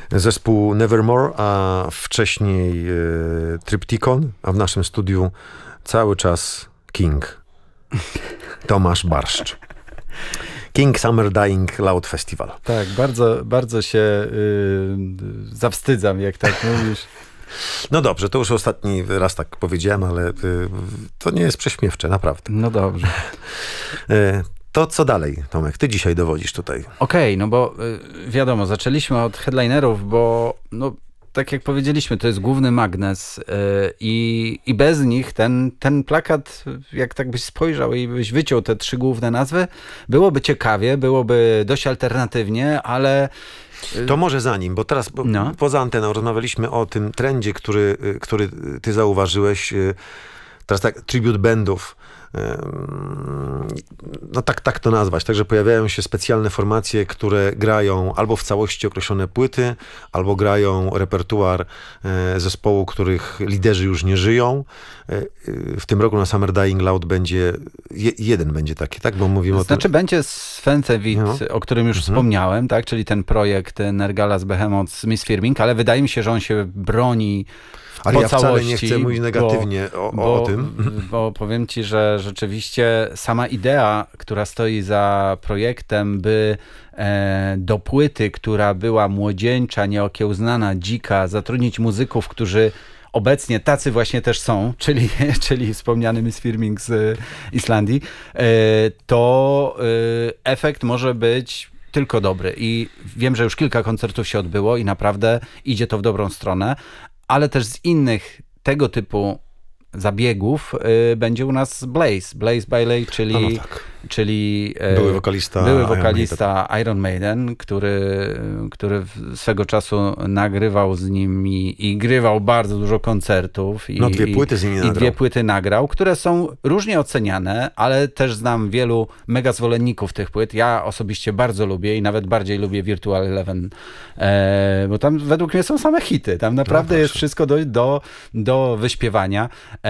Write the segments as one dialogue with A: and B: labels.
A: Zespół Nevermore, a wcześniej Triptykon, a w naszym studiu cały czas King. Tomasz Barszcz. King Summer Dying Loud Festival.
B: Tak, bardzo, bardzo się zawstydzam, jak tak mówisz.
A: No dobrze, to już ostatni raz tak powiedziałem, ale to nie jest prześmiewcze, naprawdę.
B: No dobrze.
A: To co dalej, Tomek? Ty dzisiaj dowodzisz tutaj.
B: Okej, no bo wiadomo, zaczęliśmy od headlinerów, bo no, tak jak powiedzieliśmy, to jest główny magnes i bez nich ten plakat, jak tak byś spojrzał i byś wyciął te 3 główne nazwy, byłoby ciekawie, byłoby dość alternatywnie, ale...
A: To może zanim, bo teraz poza anteną rozmawialiśmy o tym trendzie, który ty zauważyłeś. Teraz tak, tribute bandów. No tak to nazwać. Także pojawiają się specjalne formacje, które grają albo w całości określone płyty, albo grają repertuar zespołu, których liderzy już nie żyją. W tym roku na Summer Dying Loud będzie jeden będzie taki, tak? Bo mówimy
B: o tym... będzie Sven Tevit, o którym już wspomniałem, tak? Czyli ten projekt Nergalas Behemoth z Miss Firming, ale wydaje mi się, że on się broni
A: ale ja wcale nie chcę mówić negatywnie o tym.
B: Bo powiem ci, że rzeczywiście sama idea, która stoi za projektem, by do płyty, która była młodzieńcza, nieokiełznana, dzika, zatrudnić muzyków, którzy obecnie tacy właśnie też są, czyli wspomniany Miss Firming z Islandii, to efekt może być tylko dobry. I wiem, że już kilka koncertów się odbyło i naprawdę idzie to w dobrą stronę, ale też z innych tego typu zabiegów będzie u nas Blaze Bayley, czyli
A: były wokalista
B: Iron Maiden, który swego czasu nagrywał z nimi i grywał bardzo dużo koncertów.
A: No 2 płyty z nimi nagrał.
B: I 2 płyty nagrał, które są różnie oceniane, ale też znam wielu mega zwolenników tych płyt. Ja osobiście bardzo lubię i nawet bardziej lubię Virtual Eleven, bo tam według mnie są same hity. Tam naprawdę jest wszystko do wyśpiewania.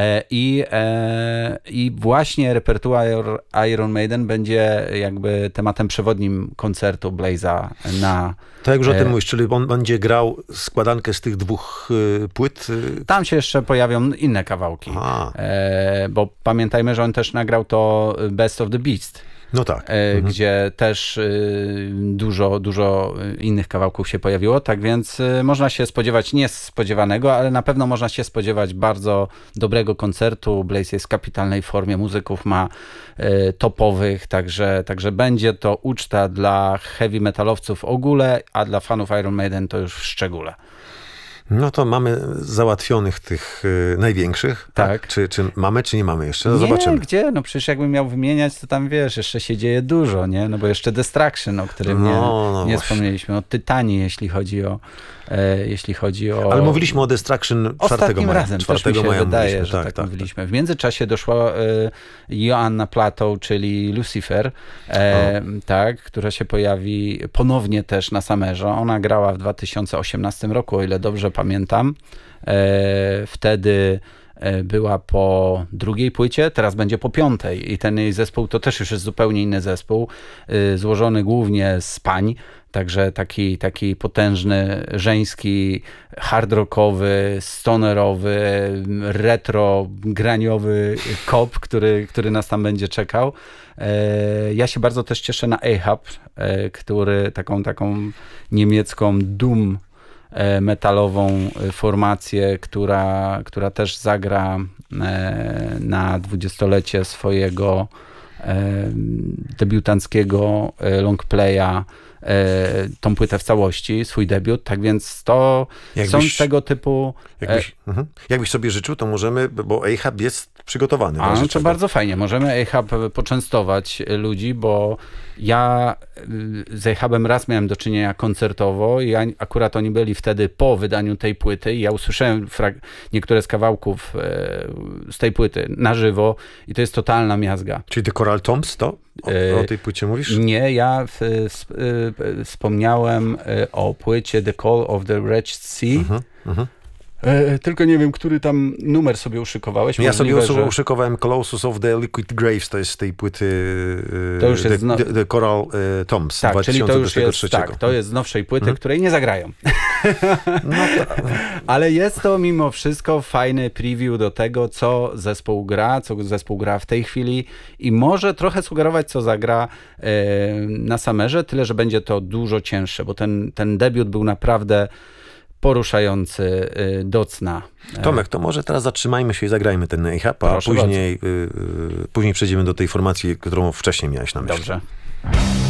B: I właśnie repertuar Iron Maiden będzie jakby tematem przewodnim koncertu Blaze'a na...
A: To jak już o tym mówisz, czyli on będzie grał składankę z tych 2 płyt?
B: Tam się jeszcze pojawią inne kawałki, bo pamiętajmy, że on też nagrał to Best of the Beast.
A: No tak.
B: Gdzie też dużo innych kawałków się pojawiło, tak więc można się spodziewać niespodziewanego, ale na pewno można się spodziewać bardzo dobrego koncertu. Blaze jest w kapitalnej formie, muzyków ma topowych, także będzie to uczta dla heavy metalowców w ogóle, a dla fanów Iron Maiden to już w szczególe.
A: No to mamy załatwionych tych największych.
B: Tak.
A: Czy mamy, czy nie mamy jeszcze? No zobaczymy.
B: Gdzie? No przecież jakbym miał wymieniać, to tam wiesz, jeszcze się dzieje dużo, nie? No bo jeszcze Destruction, o którym nie wspomnieliśmy. O Tytanii, jeśli chodzi o...
A: Ale mówiliśmy o Destruction 4
B: ostatnim
A: maja.
B: razem, też mi się wydaje, że tak mówiliśmy. W międzyczasie doszła Joanna Plateau, czyli Lucifer, która się pojawi ponownie też na Summerze. Ona grała w 2018 roku, o ile dobrze pamiętam. Wtedy była po 2 płycie, teraz będzie po 5. I ten jej zespół to też już jest zupełnie inny zespół, złożony głównie z pań. Także taki potężny, żeński, hard rockowy, stonerowy, retro, graniowy kop, który nas tam będzie czekał. Ja się bardzo też cieszę na Ahab, który taką niemiecką doom metalową formację, która też zagra na 20-lecie swojego debiutanckiego longplaya tą płytę w całości, swój debiut, tak więc to są tego typu...
A: Jakbyś sobie życzył, to możemy, bo Ahab jest przygotowany.
B: No to bardzo fajnie. Możemy Ahab poczęstować ludzi, bo ja z Ahabem raz miałem do czynienia koncertowo i akurat oni byli wtedy po wydaniu tej płyty i ja usłyszałem niektóre z kawałków z tej płyty na żywo i to jest totalna miazga.
A: Czyli The Coral Tombs to? O tej płycie mówisz?
B: Nie, ja wspomniałem o płycie The Call of the Wretched Sea. Tylko nie wiem, który tam numer sobie uszykowałeś.
A: Ja sobie
B: Możliwe, że...
A: uszykowałem Colossus of the Liquid Graves, to jest z tej płyty
B: To już jest
A: The Coral Tombs
B: tak, czyli to już
A: 2023.
B: jest, tak, to jest z nowszej płyty, której nie zagrają.
A: No
B: Ale jest to mimo wszystko fajny preview do tego, co zespół gra w tej chwili i może trochę sugerować, co zagra na Summerze, tyle, że będzie to dużo cięższe, bo ten debiut był naprawdę poruszający do cna.
A: Tomek, to może teraz zatrzymajmy się i zagrajmy ten Ahab, a
B: Proszę
A: później przejdziemy do tej formacji, którą wcześniej miałeś na myśli.
B: Dobrze.